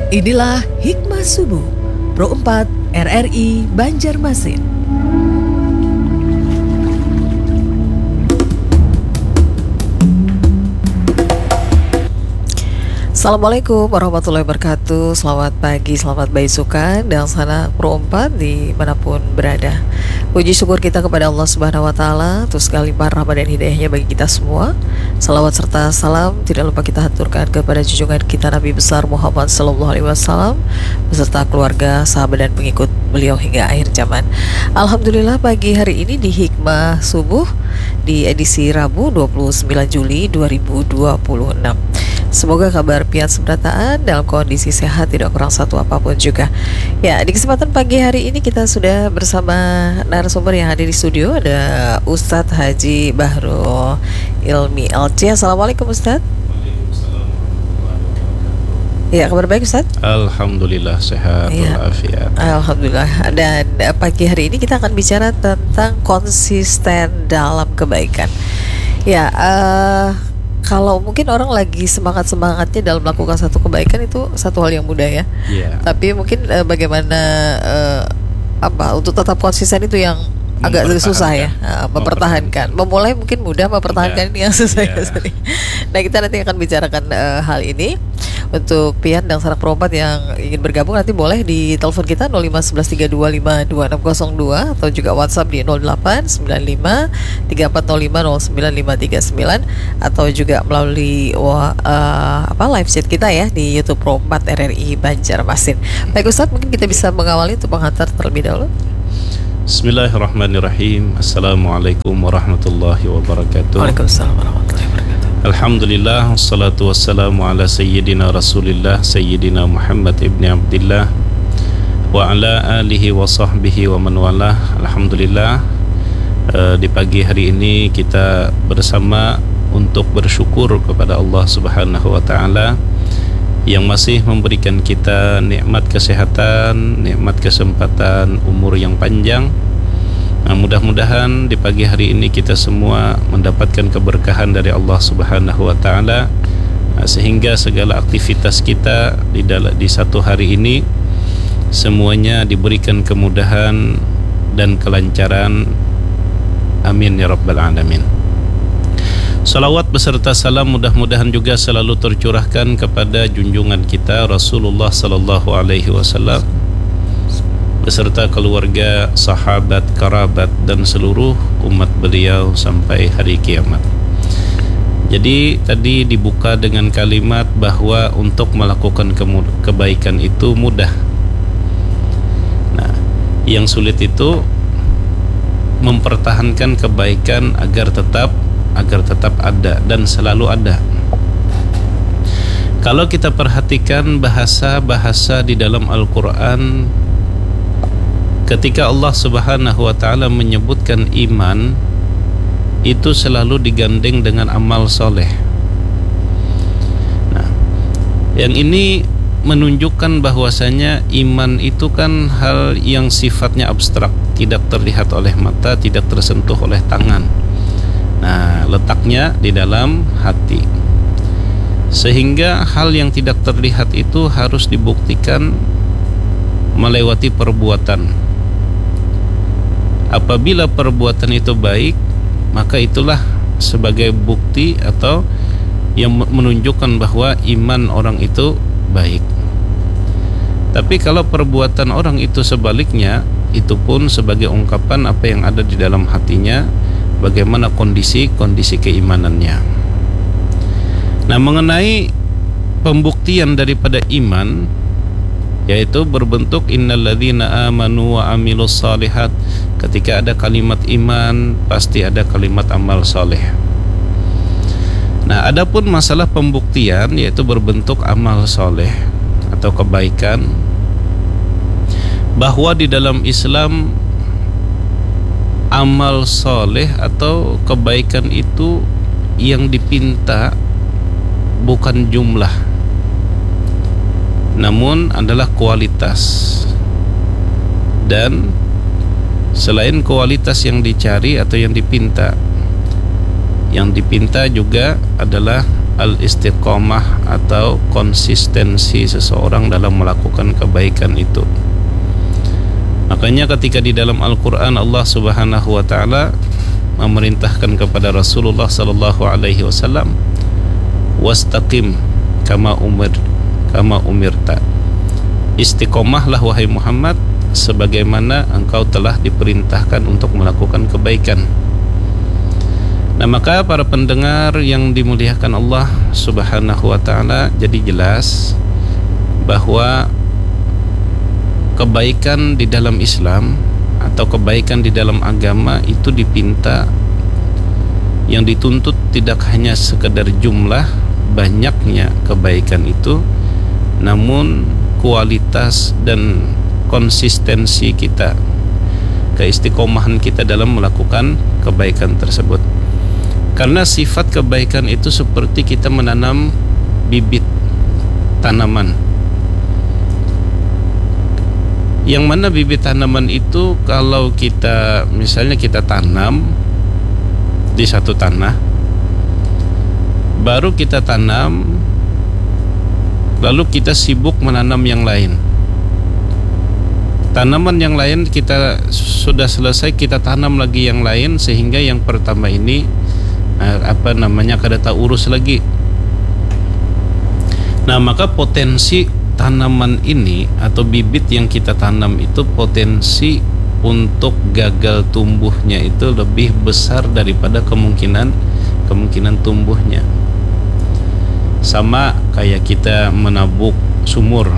Inilah Hikmah Subuh Pro 4 RRI Banjarmasin. Assalamualaikum warahmatullahi wabarakatuh. Selamat pagi, selamat baisukan dan sana Pro 4 dimanapun berada. Puji syukur kita kepada Allah Subhanahu wa Ta'ala atas segala limpahan rahmat dan hidayahnya bagi kita semua. Salawat serta salam tidak lupa kita haturkan kepada junjungan kita Nabi besar Muhammad Sallallahu Alaihi Wasallam beserta keluarga, sahabat dan pengikut beliau hingga akhir zaman. Alhamdulillah pagi hari ini di Hikmah Subuh di edisi Rabu 29 Juli 2026. Semoga kabar pian seberataan dalam kondisi sehat, tidak kurang satu apapun juga. Ya, di kesempatan pagi hari ini kita sudah bersama narasumber yang hadir di studio. Ada Ustadz Haji Bahrul Ilmi LC. Assalamualaikum Ustadz. Ya, kabar baik Ustadz? Alhamdulillah sehat walafiat. Alhamdulillah. Dan pagi hari ini kita akan bicara tentang konsisten dalam kebaikan. Ya, kalau mungkin orang lagi semangat-semangatnya dalam melakukan satu kebaikan itu satu hal yang mudah ya. Tapi mungkin bagaimana untuk tetap konsisten itu yang agak susah ya, mempertahankan. Memulai mungkin mudah, mempertahankan ini yang susah ya. Nah, kita nanti akan bicarakan hal ini. Untuk pian dan sanak perompat yang ingin bergabung nanti boleh di telepon kita 051132522602 atau juga WhatsApp di 089534050959 atau juga melalui live chat kita ya di YouTube Pro 4 RRI Banjarmasin. Baik Ustadz, mungkin kita bisa mengawali untuk menghantar terlebih dahulu. Bismillahirrahmanirrahim. Assalamualaikum warahmatullahi wabarakatuh. Waalaikumsalam warahmatullahi wabarakatuh. Alhamdulillah, wassalatu wassalamu ala sayyidina Rasulillah Sayyidina Muhammad ibni Abdillah wa ala alihi wa sahbihi wa man walah. Alhamdulillah, di pagi hari ini kita bersama untuk bersyukur kepada Allah Subhanahu wa Ta'ala yang masih memberikan kita nikmat kesehatan, nikmat kesempatan, umur yang panjang. Nah, mudah-mudahan di pagi hari ini kita semua mendapatkan keberkahan dari Allah Subhanahu wa Ta'ala, sehingga segala aktivitas kita di satu hari ini semuanya diberikan kemudahan dan kelancaran. Amin ya rabbal alamin. Salawat beserta salam mudah-mudahan juga selalu tercurahkan kepada junjungan kita Rasulullah sallallahu alaihi wasallam beserta keluarga, sahabat, kerabat dan seluruh umat beliau sampai hari kiamat. Jadi tadi dibuka dengan kalimat bahwa untuk melakukan kebaikan itu mudah. Nah, yang sulit itu mempertahankan kebaikan agar tetap ada dan selalu ada. Kalau kita perhatikan bahasa-bahasa di dalam Al-Quran, ketika Allah Subhanahu wa Ta'ala menyebutkan iman, itu selalu digandeng dengan amal soleh. Nah, yang ini menunjukkan bahwasanya iman itu kan hal yang sifatnya abstrak, tidak terlihat oleh mata, tidak tersentuh oleh tangan. Nah, letaknya di dalam hati. Sehingga hal yang tidak terlihat itu harus dibuktikan melewati perbuatan. Apabila perbuatan itu baik, maka itulah sebagai bukti atau yang menunjukkan bahwa iman orang itu baik. Tapi kalau perbuatan orang itu sebaliknya, itu pun sebagai ungkapan apa yang ada di dalam hatinya, bagaimana kondisi keimanannya. Nah, mengenai pembuktian daripada iman, yaitu berbentuk innalladzina amanu wa amilus salihat. Ketika ada kalimat iman, pasti ada kalimat amal soleh. Nah, adapun masalah pembuktian yaitu berbentuk amal soleh atau kebaikan, bahwa di dalam Islam amal soleh atau kebaikan itu yang dipinta bukan jumlah, namun adalah kualitas. Dan selain kualitas yang dicari atau yang dipinta juga adalah al-istiqomah atau konsistensi seseorang dalam melakukan kebaikan itu. Makanya ketika di dalam Al-Quran Allah Subhanahu wa Ta'ala memerintahkan kepada Rasulullah sallallahu alaihi wasallam, wastaqim kama umirta. Istiqomahlah wahai Muhammad sebagaimana engkau telah diperintahkan untuk melakukan kebaikan. Nah, maka para pendengar yang dimuliakan Allah Subhanahu wa Ta'ala, jadi jelas bahwa kebaikan di dalam Islam atau kebaikan di dalam agama itu dipinta, yang dituntut tidak hanya sekedar jumlah banyaknya kebaikan itu, namun kualitas dan konsistensi kita, keistiqomahan kita dalam melakukan kebaikan tersebut. Karena sifat kebaikan itu seperti kita menanam bibit tanaman, yang mana bibit tanaman itu kalau kita misalnya kita tanam di satu tanah, baru kita tanam, lalu kita sibuk menanam yang lain. Tanaman yang lain kita sudah selesai, kita tanam lagi yang lain, sehingga yang pertama ini kada tak urus lagi. Nah, maka potensi tanaman ini atau bibit yang kita tanam itu potensi untuk gagal tumbuhnya itu lebih besar daripada kemungkinan tumbuhnya. Sama kayak kita menabuk sumur.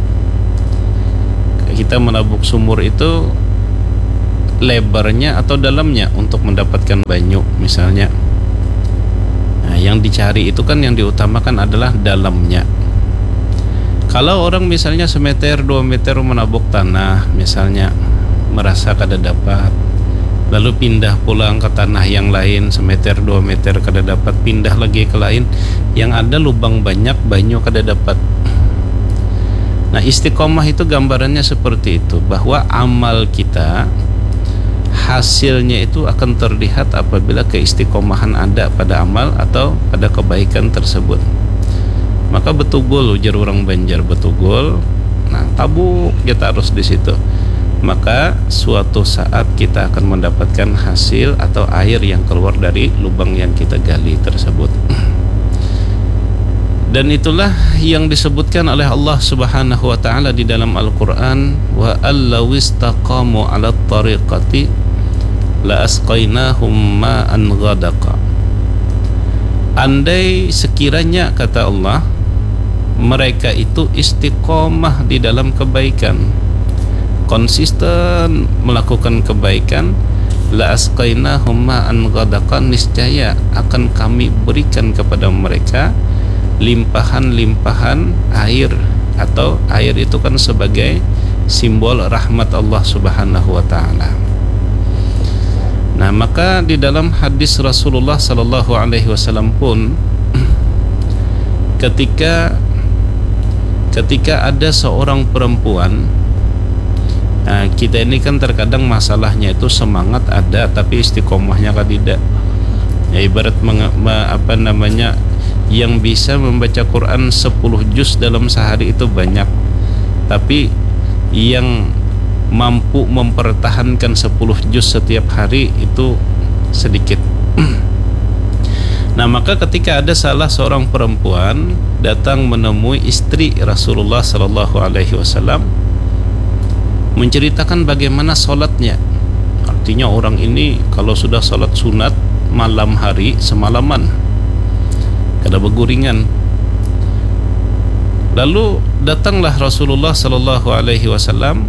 Kita menabuk sumur itu lebarnya atau dalamnya untuk mendapatkan banyu misalnya. Nah, yang dicari itu kan, yang diutamakan adalah dalamnya. Kalau orang misalnya semeter 2 meter menabuk tanah misalnya, merasa kada dapat, lalu pindah pulang ke tanah yang lain semeter 2 meter kada dapat, pindah lagi ke lain yang ada lubang banyak, banyu kada dapat. Nah, istiqomah itu gambarannya seperti itu, bahwa amal kita hasilnya itu akan terlihat apabila keistiqomahan ada pada amal atau pada kebaikan tersebut. Maka betugul, ujar orang Banjar, betugul. Nah, tabuk kita harus di situ. Maka suatu saat kita akan mendapatkan hasil atau air yang keluar dari lubang yang kita gali tersebut. Dan itulah yang disebutkan oleh Allah Subhanahu wa Ta'ala di dalam Al-Quran, wa allawistaqamu ala tariqati la asqainahum ma'an ghadaqa. Andai sekiranya, kata Allah, mereka itu istiqomah di dalam kebaikan, konsisten melakukan kebaikan, la asqainahum ma'an ghadaqa, niscaya akan kami berikan kepada mereka limpahan-limpahan air, atau air itu kan sebagai simbol rahmat Allah Subhanahu wa Ta'ala. Nah, maka di dalam hadis Rasulullah sallallahu alaihi wasallam pun ketika ada seorang perempuan, nah, kita ini kan terkadang masalahnya itu semangat ada tapi istiqomahnya kan tidak. Ya, ibarat yang bisa membaca Quran 10 juz dalam sehari itu banyak, tapi yang mampu mempertahankan 10 juz setiap hari itu sedikit. Nah, maka ketika ada salah seorang perempuan datang menemui istri Rasulullah sallallahu alaihi wasallam, menceritakan bagaimana sholatnya. Artinya orang ini kalau sudah sholat sunat malam hari semalaman, kada beguringan. Lalu datanglah Rasulullah sallallahu alaihi wasallam,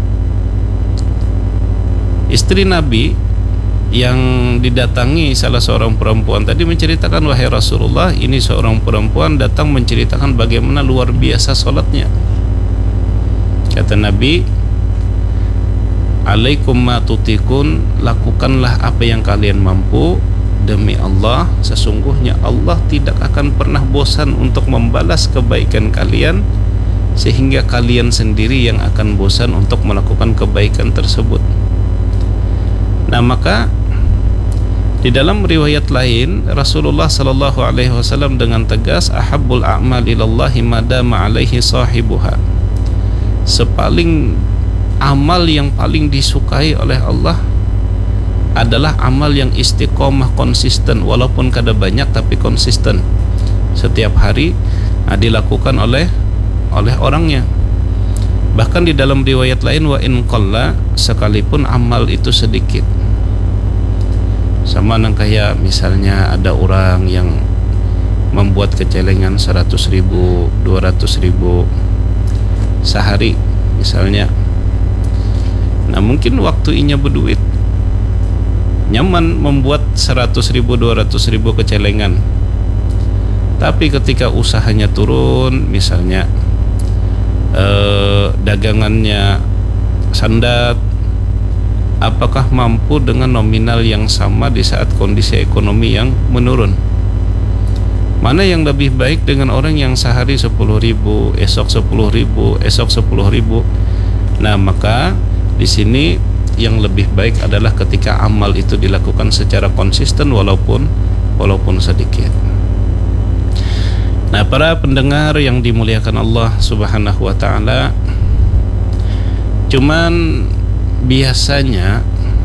istri Nabi yang didatangi salah seorang perempuan tadi, menceritakan, wahai Rasulullah, ini seorang perempuan datang menceritakan bagaimana luar biasa sholatnya. Kata Nabi, alaikum ma tutikun, lakukanlah apa yang kalian mampu. Demi Allah, sesungguhnya Allah tidak akan pernah bosan untuk membalas kebaikan kalian, sehingga kalian sendiri yang akan bosan untuk melakukan kebaikan tersebut. Nah, maka Di dalam riwayat lain, Rasulullah sallallahu alaihi wasallam dengan tegas, ahabbul a'mal ilallahi madama alaihi sahibuha. Sepaling amal yang paling disukai oleh Allah adalah amal yang istiqomah, konsisten, walaupun kada banyak tapi konsisten. Setiap hari dilakukan oleh orangnya. Bahkan di dalam riwayat lain, wa in qalla, sekalipun amal itu sedikit. Sama nang kayak misalnya ada orang yang membuat kecelengan 100.000, 200.000 sehari misalnya. Nah mungkin waktu inya berduit nyaman membuat 100.000, 200.000 kecelengan. Tapi ketika usahanya turun, misalnya dagangannya sandat, apakah mampu dengan nominal yang sama di saat kondisi ekonomi yang menurun? Mana yang lebih baik dengan orang yang sehari 10.000, esok 10.000, esok 10.000? Nah, maka di sini yang lebih baik adalah ketika amal itu dilakukan secara konsisten walaupun sedikit. Nah, para pendengar yang dimuliakan Allah Subhanahu wa taala, cuman biasanya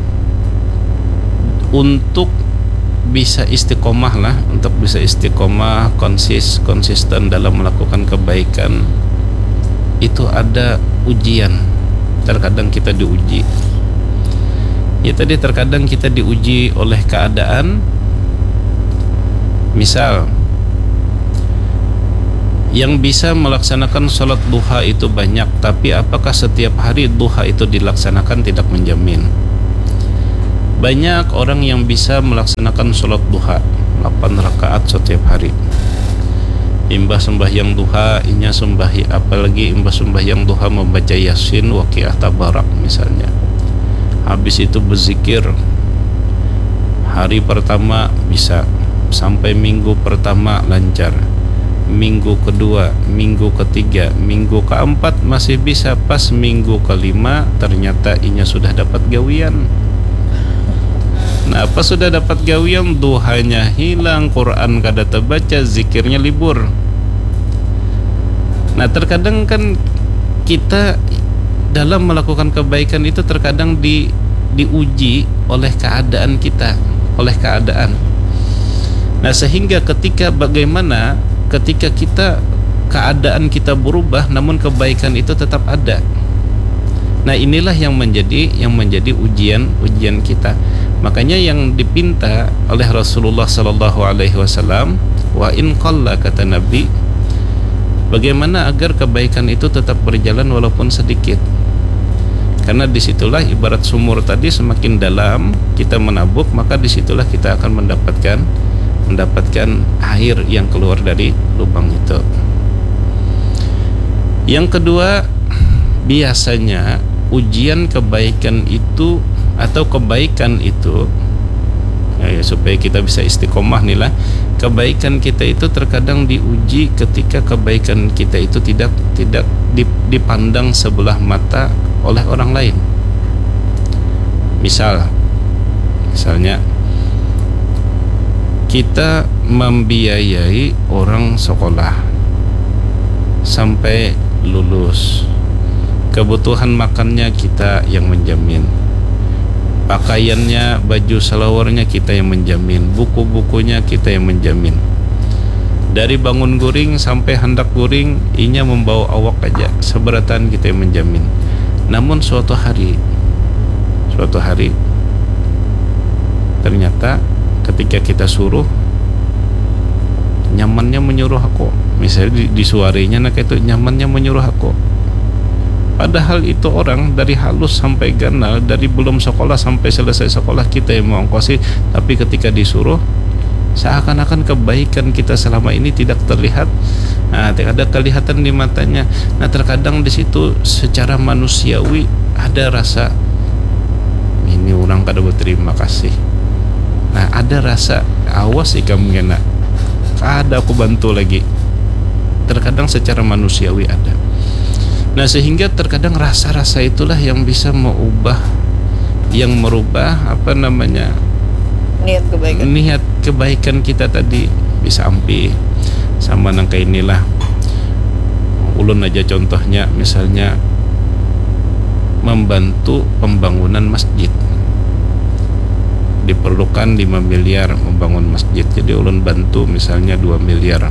untuk bisa istiqomah lah, untuk bisa istiqomah konsisten dalam melakukan kebaikan, itu ada ujian. Terkadang kita diuji. Ya tadi, terkadang kita diuji oleh keadaan. Misal yang bisa melaksanakan sholat duha itu banyak, tapi apakah setiap hari duha itu dilaksanakan? Tidak menjamin. Banyak orang yang bisa melaksanakan sholat duha 8 rakaat setiap hari. Imbah sembahyang duha, apalagi imbah sembahyang duha membaca Yasin, Waqiah, Tabarak misalnya. Habis itu berzikir. Hari pertama bisa, sampai minggu pertama lancar. Minggu kedua, minggu ketiga, minggu keempat masih bisa. Pas minggu kelima ternyata inya sudah dapat gawian. Nah, apa sudah dapat gawian? Duhanya hilang, Quran kada terbaca, zikirnya libur. Nah, terkadang kan kita dalam melakukan kebaikan itu terkadang diuji oleh keadaan kita, oleh keadaan. Nah, sehingga ketika keadaan kita berubah namun kebaikan itu tetap ada. Nah, inilah yang menjadi ujian kita. Makanya yang dipinta oleh Rasulullah sallallahu alaihi wasallam, wa in qalla, kata Nabi, bagaimana agar kebaikan itu tetap berjalan walaupun sedikit. Karena disitulah ibarat sumur tadi, semakin dalam kita menabuk, maka disitulah kita akan mendapatkan air yang keluar dari lubang itu. Yang kedua, biasanya ujian kebaikan itu atau kebaikan itu supaya kita bisa istiqomah nih lah, kebaikan kita itu terkadang diuji ketika kebaikan kita itu tidak dipandang sebelah mata oleh orang lain. Misalnya kita membiayai orang sekolah sampai lulus, kebutuhan makannya kita yang menjamin, pakaiannya, baju selawarnya kita yang menjamin, buku-bukunya kita yang menjamin. Dari bangun guring sampai hendak guring, inya membawa awak aja, seberatan kita yang menjamin. Namun suatu hari ternyata ketika kita suruh, nyamannya menyuruh aku. Misalnya disuarinya nak itu nyamannya menyuruh aku. Padahal itu orang dari halus sampai ganal, dari belum sekolah sampai selesai sekolah kita yang mengongkosi, tapi ketika disuruh seakan-akan kebaikan kita selama ini tidak terlihat. Nah, tidak ada kelihatan di matanya. Nah, terkadang di situ secara manusiawi ada rasa ini orang kada berterima kasih. Nah, ada rasa awas sih kamu kena, ada aku bantu lagi. Terkadang secara manusiawi ada. Nah, sehingga terkadang rasa-rasa itulah yang bisa merubah niat kebaikan kita tadi bisa ampi sama nangka inilah. Ulun aja contohnya misalnya membantu pembangunan masjid, diperlukan 5 miliar membangun masjid, jadi ulun bantu misalnya 2 miliar.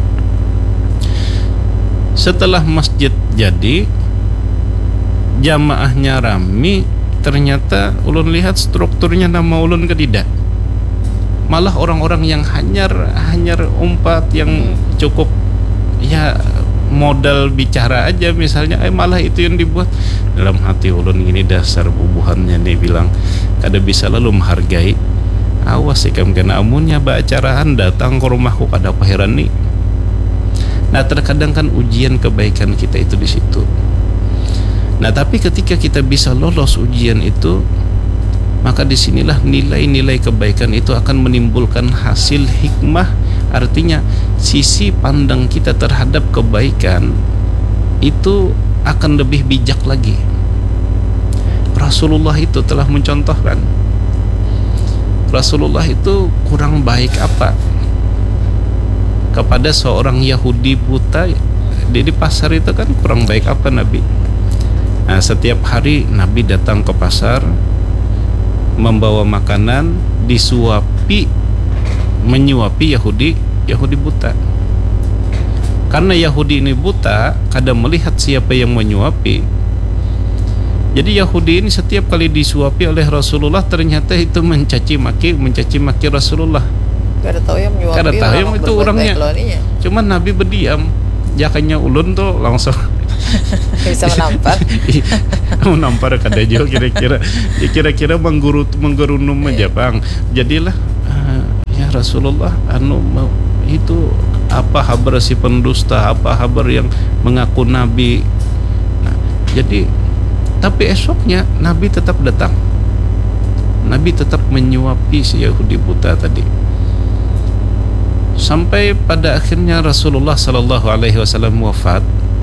Setelah masjid jadi, jamaahnya rame, ternyata ulun lihat strukturnya nama ulun tidak, malah orang-orang yang hanyar umpat yang cukup ya modal bicara aja misalnya, malah itu yang dibuat. Dalam hati ulun ini dasar bubuhannya nih bilang kada bisa lalu menghargai, awas ikam kena amunnya bacarahan datang ke rumahku kada apa heran nih. Nah terkadang kan ujian kebaikan kita itu di situ. Nah tapi ketika kita bisa lolos ujian itu, maka disinilah nilai-nilai kebaikan itu akan menimbulkan hasil hikmah. Artinya sisi pandang kita terhadap kebaikan itu akan lebih bijak lagi. Rasulullah itu telah mencontohkan, Rasulullah itu kurang baik apa kepada seorang Yahudi buta di pasar itu kan kurang baik apa Nabi. Nah setiap hari Nabi datang ke pasar membawa makanan, menyuapi Yahudi buta. Karena Yahudi ini buta, kadang melihat siapa yang menyuapi. Jadi Yahudi ini setiap kali disuapi oleh Rasulullah ternyata itu mencaci maki Rasulullah. Kada tahu yang menyuapi, kada tahu yang itu orangnya. Cuman Nabi berdiam. Jakanya ulun tuh langsung bisa menampar kada jauh kira-kira menggerunum aja bang. Jadilah ya Rasulullah itu apa kabar si pendusta, apa kabar yang mengaku nabi. Nah, jadi tapi esoknya Nabi tetap datang, Nabi tetap menyuapi si Yahudi buta tadi, sampai pada akhirnya Rasulullah sallallahu alaihi wasallam wafat.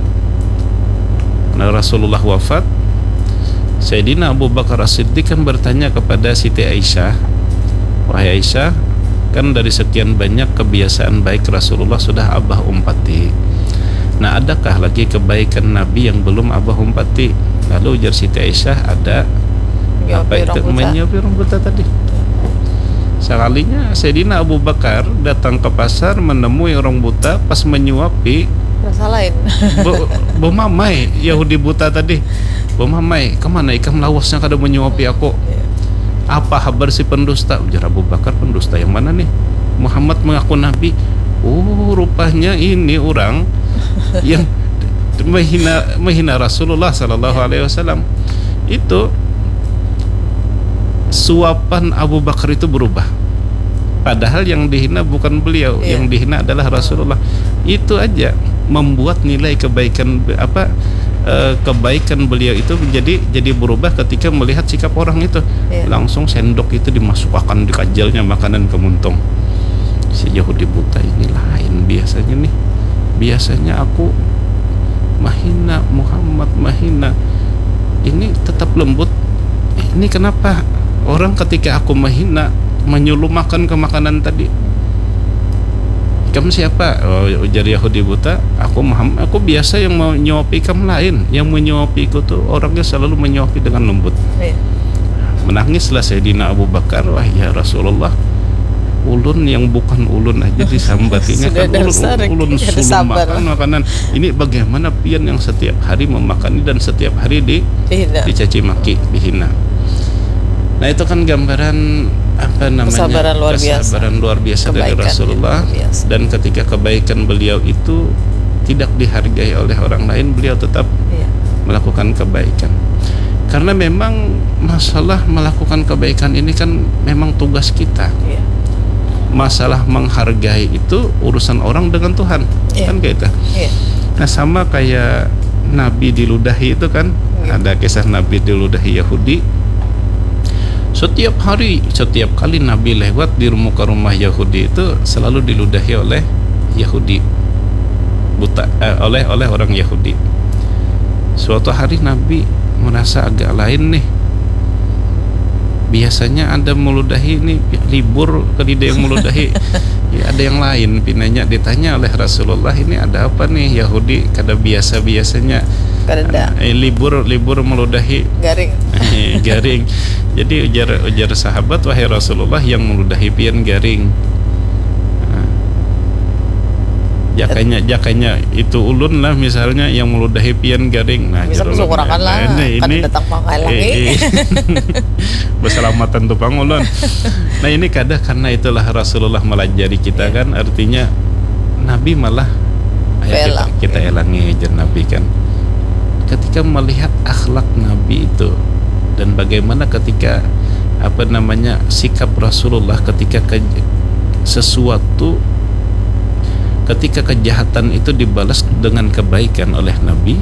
Nah, Rasulullah wafat, Sayyidina Abu Bakar As-Siddiq kan bertanya kepada Siti Aisyah, wahai Aisyah, kan dari sekian banyak kebiasaan baik Rasulullah sudah abah umpati. Nah, adakah lagi kebaikan Nabi yang belum abah umpati? Lalu ujar Siti Aisyah, ada. Apa itu? Menyuapi orang buta tadi. Sekalinya Sayyidina Abu Bakar datang ke pasar menemui orang buta, pas menyuapi salahin bo mamai Yahudi buta tadi, bo mamai kemana ikam lawasnya kada menyuapi aku, apa kabar si pendusta? Ujar Abu Bakar, pendusta yang mana nih? Muhammad mengaku nabi. Oh rupanya ini orang yang menghina Rasulullah sallallahu alaihi wasallam. Itu suapan Abu Bakar itu berubah, padahal yang dihina bukan beliau, yang dihina adalah Rasulullah. Itu aja membuat nilai kebaikan kebaikan beliau itu jadi berubah ketika melihat sikap orang itu. Langsung sendok itu dimasukkan, dikajalnya makanan ke muntung. Si Yahudi buta ini lain biasanya nih. Biasanya aku mahina Muhammad, mahina, ini tetap lembut. Ini kenapa orang ketika aku mahina menyuruh makan ke makanan tadi? Kamu siapa? Oh, ujar Yahudi buta, aku Muhammad, aku biasa yang mau nyuapi kamu lain. Yang menyuapiku tuh orangnya selalu menyuapi dengan lembut. Menangislah Sayyidina Abu Bakar, wah ya Rasulullah, ulun yang bukan ulun aja disambatinya kan ulun sulung makan makanan. Ini bagaimana pian yang setiap hari memakan dan setiap hari dicaci maki, dihina. Nah itu kan gambaran apa namanya, kesabaran luar biasa dari Rasulullah. Dan ketika kebaikan beliau itu tidak dihargai oleh orang lain, beliau tetap melakukan kebaikan. Karena memang masalah melakukan kebaikan ini kan memang tugas kita. Masalah menghargai itu urusan orang dengan Tuhan, kan kayak itu. Nah sama kayak Nabi diludahi itu kan, ada kisah Nabi diludahi Yahudi. Setiap kali Nabi lewat di rumah Yahudi itu selalu diludahi oleh Yahudi buta, oleh orang Yahudi. Suatu hari Nabi merasa agak lain nih. biasanya Anda meludahi ini libur kedida yang meludahi ya, ada yang lain pinanya ditanya oleh Rasulullah, ini ada apa nih Yahudi kada biasanya libur meludahi garing. Garing. Jadi ujar sahabat, wahai Rasulullah, yang meludahi pian garing. Jakanya itu ulun lah misalnya yang meludahi pian garing. Nah, bisa bersyukurakan lah kan datang pangkalangi. Berselamatan tuh pangulun. Nah, ini karena itulah Rasulullah melajari kita kan, artinya Nabi malah kita elangi aja Nabi kan. Ketika melihat akhlak Nabi itu dan bagaimana ketika sikap Rasulullah ketika sesuatu, ketika kejahatan itu dibalas dengan kebaikan oleh Nabi,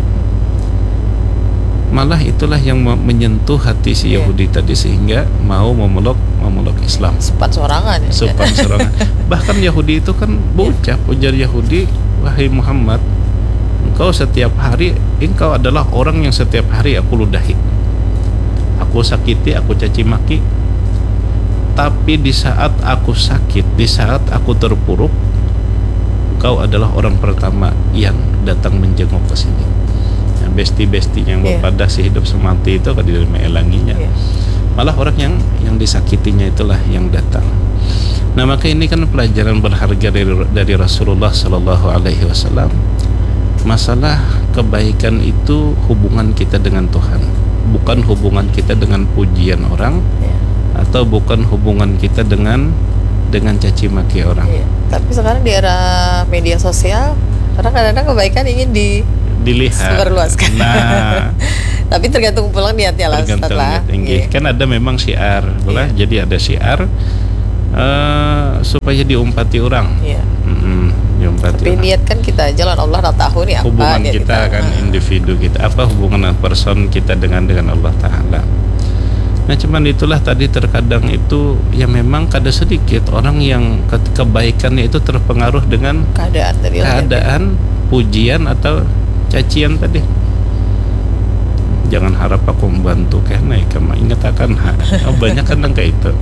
malah itulah yang menyentuh hati si Yahudi tadi sehingga mau memeluk Islam. Sopan sorangan. Bahkan Yahudi itu kan berucap, ujar Yahudi, wahai Muhammad, engkau adalah orang yang setiap hari aku ludahi, aku sakiti, aku caci maki. Tapi di saat aku sakit, di saat aku terpuruk, kau adalah orang pertama yang datang menjenguk ke sini. Besti-besti yang berpada hidup semati itu kan tidak mengelanginya. Malah orang yang disakitinya itulah yang datang. Nah, maka ini kan pelajaran berharga dari Rasulullah Sallallahu Alaihi Wasallam. Masalah kebaikan itu hubungan kita dengan Tuhan, bukan hubungan kita dengan pujian orang, atau bukan hubungan kita dengan caci maki orang. Tapi sekarang di era media sosial, orang kadang-kadang kebaikan ingin dilihat, sebarluaskan. Nah, tapi tergantung pulang niatnya lah. Kan ada memang syiar, jadi ada syiar supaya diumpati orang. Tapi niat kan kita jalan Allah tahu nih apa hubungan kita kan, individu kita, apa hubungan person kita dengan Allah Ta'ala. Nah, cuman itulah tadi terkadang itu ya memang kada sedikit orang yang kebaikannya itu terpengaruh dengan keadaan pujian atau cacian tadi. Jangan harap aku membantu karena ingat akan banyak kadang kayak itu.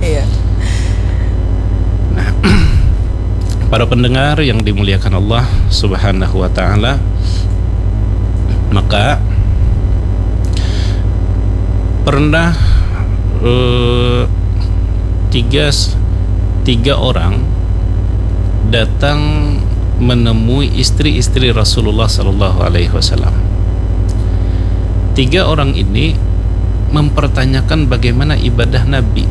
Nah, para pendengar yang dimuliakan Allah Subhanahu wa Ta'ala, maka pernah tiga orang datang menemui istri-istri Rasulullah Sallallahu Alaihi Wasallam. Tiga orang ini mempertanyakan bagaimana ibadah Nabi.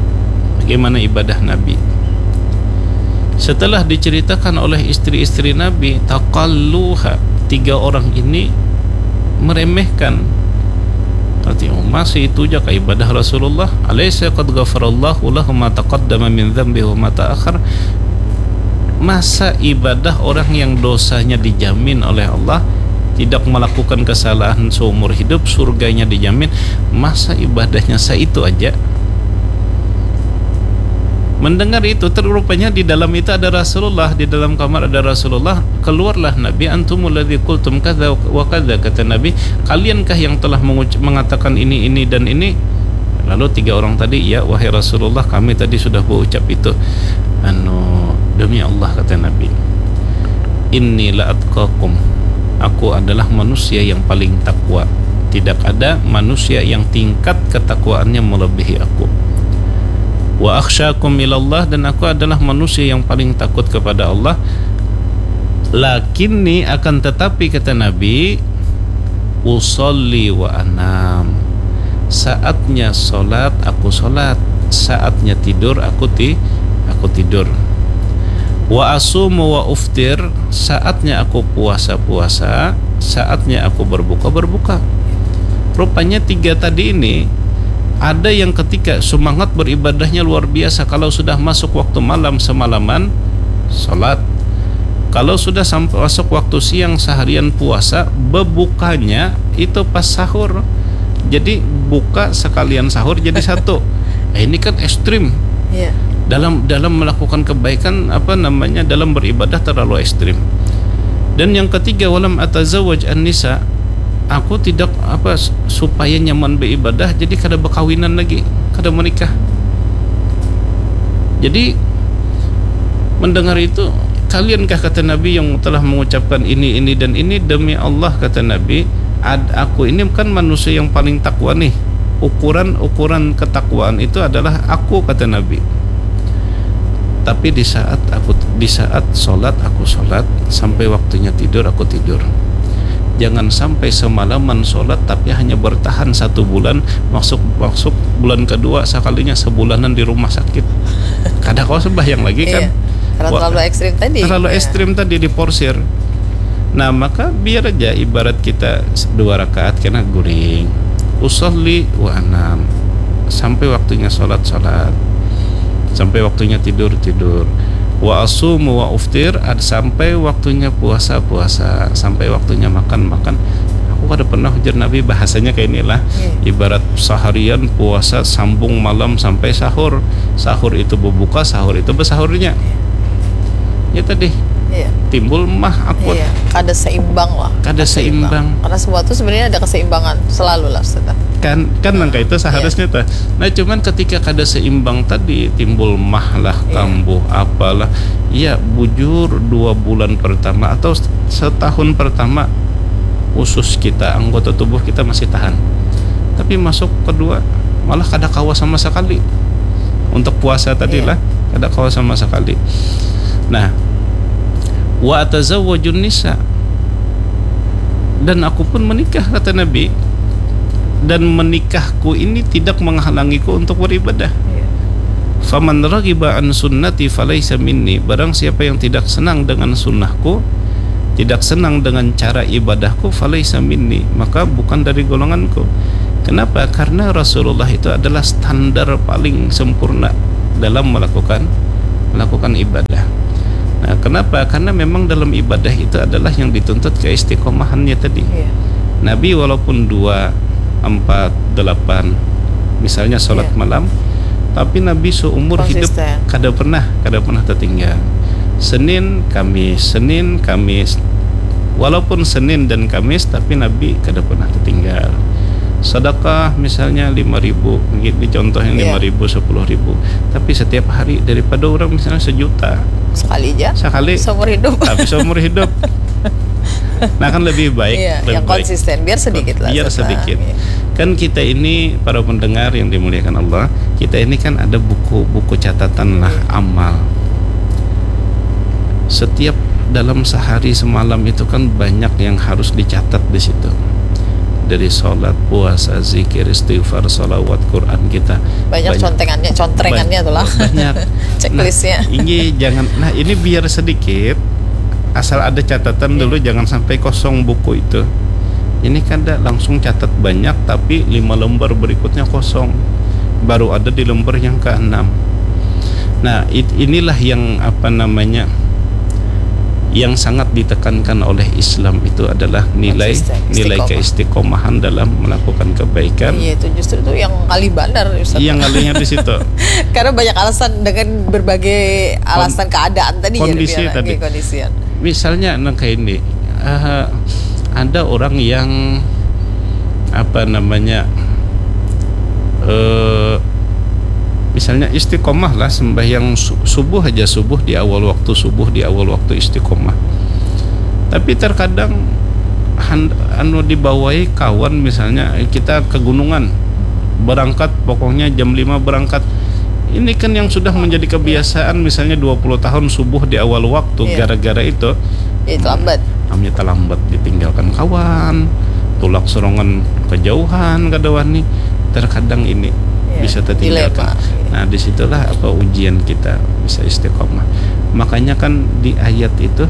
Setelah diceritakan oleh istri-istri Nabi, taqalluha, tiga orang ini meremehkan. Masih itu aja ke ibadah Rasulullah. Alaysa qad ghafarallahu lahu ma taqaddama min dhanbihi wa ma ta'akhkhar. Masa ibadah orang yang dosanya dijamin oleh Allah, tidak melakukan kesalahan seumur hidup, surganya dijamin, masa ibadahnya itu aja? Mendengar itu, terrupanya di dalam itu ada Rasulullah, di dalam kamar ada Rasulullah. Keluarlah Nabi, antumul ladzi qultum kadza wa kadza, kata Nabi, kaliankah yang telah mengatakan ini dan ini? Lalu tiga orang tadi, ya wahai Rasulullah, kami tadi sudah berucap itu. Demi Allah, kata Nabi, inni la atqakum, aku adalah manusia yang paling takwa. Tidak ada manusia yang tingkat ketakwaannya melebihi aku. Wa akhsyakum ilallah, dan aku adalah manusia yang paling takut kepada Allah. Lakinni, akan tetapi, kata Nabi, usolli wa anam, saatnya solat aku solat, saatnya tidur aku tidur. Wa asumu wa uftir, saatnya aku puasa, saatnya aku berbuka. Rupanya tiga tadi ini ada yang ketika semangat beribadahnya luar biasa, kalau sudah masuk waktu malam semalaman salat, kalau sudah sampai masuk waktu siang seharian puasa, bebukanya itu pas sahur. Jadi buka sekalian sahur jadi satu. Ini kan ekstrim. Dalam melakukan kebaikan, dalam beribadah terlalu ekstrim. Dan yang ketiga, walam atazawwaj an-nisa, aku tidak supaya nyaman beribadah, jadi kada berkawinan lagi. kada menikah. Jadi mendengar itu, kaliankah kata Nabi yang telah mengucapkan ini dan ini? Demi Allah kata Nabi, aku ini kan manusia yang paling takwa nih. Ukuran ketakwaan itu adalah aku kata Nabi. Tapi di saat sholat aku sholat, sampai waktunya tidur aku tidur. Jangan sampai semalaman sholat tapi hanya bertahan 1 bulan, masuk bulan kedua sekalinya sebulanan di rumah sakit. Kadang kau sembahyang lagi kan? Karena terlalu ekstrim tadi. Terlalu ekstrim tadi diporsir. Nah maka biar aja ibarat kita 2 rakaat kena guring, usolli wa anam, sampai waktunya sholat, sampai waktunya tidur, wa asumu wa uftir, sampai waktunya puasa, sampai waktunya makan. Aku kada pernah ujar Nabi bahasanya kayak inilah. Ibarat seharian puasa sambung malam sampai sahur itu berbuka, sahur itu bersahurnya. Ya tadi timbul mah akut. Kada seimbang lah. Kada seimbang. Karena semua itu sebenarnya ada keseimbangan selalu lah, Ustaz. Kan nangka itu seharusnya tuh. Nah cuman ketika kada seimbang tadi timbul mah lah, kambuh apalah. Ya bujur 2 bulan pertama atau setahun pertama usus kita, anggota tubuh kita masih tahan. Tapi masuk kedua malah kada kawa sama sekali. Untuk puasa tadi lah kada kawa sama sekali. Nah, wa atazawwajun nisa, dan aku pun menikah kata Nabi, dan menikahku ini tidak menghalangiku untuk beribadah. Faman raghiba an sunnati falaysa minni, barang siapa yang tidak senang dengan sunnahku, tidak senang dengan cara ibadahku, falaysa minni, maka bukan dari golonganku. Kenapa? Karena Rasulullah itu adalah standar paling sempurna dalam melakukan ibadah. Nah, kenapa? Karena memang dalam ibadah itu adalah yang dituntut keistiqomahannya tadi. Nabi walaupun 2, 4, 8 misalnya sholat malam, tapi Nabi seumur hidup kada pernah tertinggal. Senin Kamis, walaupun Senin dan Kamis tapi Nabi kada pernah tertinggal. Sedekah misalnya 5.000, ini contoh yang 5.000, 10.000, tapi setiap hari daripada orang misalnya 1 juta sekali seumur hidup. Tapi seumur hidup. Nah kan lebih baik yang konsisten, biar sedikit lah. Kan kita ini para pendengar yang dimuliakan Allah, kita ini kan ada buku catatan lah amal. Setiap dalam sehari semalam itu kan banyak yang harus dicatat di situ. Dari sholat, puasa, zikir, istighfar, sholawat, Quran kita banyak contrengannya tuh lah. Banyak checklistnya. Nah ini biar sedikit, asal ada catatan dulu, jangan sampai kosong buku itu. Ini kan langsung catat banyak, tapi 5 lembar berikutnya kosong, baru ada di lembar yang ke-6. Nah inilah yang yang sangat ditekankan oleh Islam itu adalah nilai keistiqomahan dalam melakukan kebaikan. Iya, itu justru itu yang kali bandar, Ustaz. Yang ngalinya di situ. Karena banyak alasan, dengan berbagai alasan keadaan tadi, kondisi tadi. Misalnya kayak ini, ada orang yang misalnya istiqomah lah, sembahyang subuh di awal waktu istiqomah. Tapi terkadang dibawai kawan, misalnya kita ke gunungan, berangkat pokoknya jam 5 berangkat. Ini kan yang sudah menjadi kebiasaan, misalnya 20 tahun subuh di awal waktu, gara-gara itu lambat. Namanya terlambat, ditinggalkan kawan, tulak serongan kejauhan kadawani, terkadang ini bisa tertinggalkan. Nah disitulah ujian kita bisa istiqomah. Makanya kan di ayat itu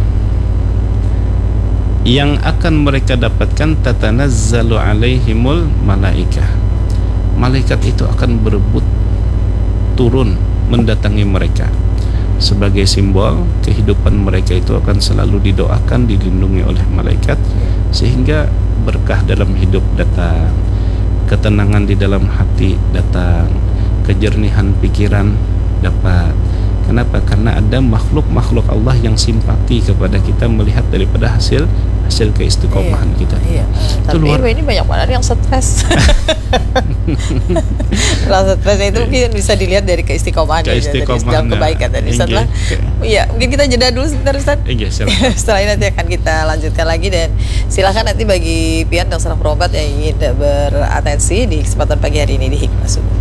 yang akan mereka dapatkan tatanazzalu alaihimul malaikah, malaikat itu akan berebut turun mendatangi mereka. Sebagai simbol kehidupan mereka itu akan selalu didoakan, dilindungi oleh malaikat, sehingga berkah dalam hidup datang, ketenangan di dalam hati datang, kejernihan pikiran dapat. Kenapa? Karena ada makhluk Allah yang simpati kepada kita melihat daripada hasil keistiqomahan kita. Tapi ini banyak banget yang stres. Rasa stresnya itu mungkin bisa dilihat dari keistiqomahan dalam kebaikan tadi. Setelah ya mungkin kita jeda dulu sebentar Ustaz. Setelah ini nanti akan kita lanjutkan lagi, dan silakan nanti bagi pian dan sedang berobat yang ingin beratensi di kesempatan pagi hari ini di Hikmah Subuh.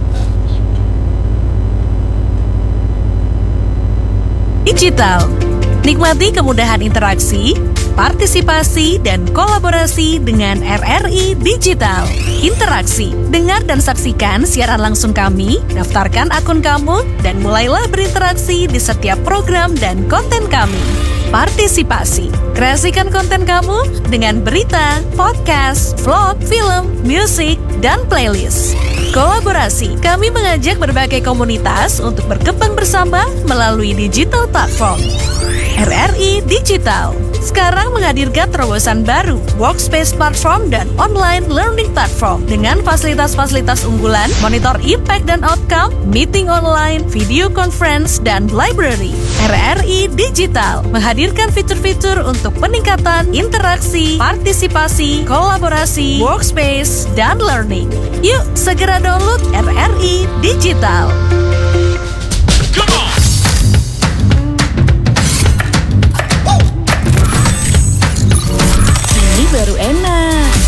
Digital. Nikmati kemudahan interaksi, partisipasi, dan kolaborasi dengan RRI Digital. Interaksi, dengar dan saksikan siaran langsung kami, daftarkan akun kamu, dan mulailah berinteraksi di setiap program dan konten kami. Partisipasi, kreasikan konten kamu dengan berita, podcast, vlog, film, musik, dan playlist. Kolaborasi, kami mengajak berbagai komunitas untuk berkembang bersama melalui digital platform. RRI Digital sekarang menghadirkan terobosan baru, workspace platform dan online learning platform dengan fasilitas-fasilitas unggulan, monitor impact dan outcome, meeting online, video conference, dan library. RRI Digital menghadirkan fitur-fitur untuk peningkatan interaksi, partisipasi, kolaborasi, workspace, dan learning. Yuk segera download RRI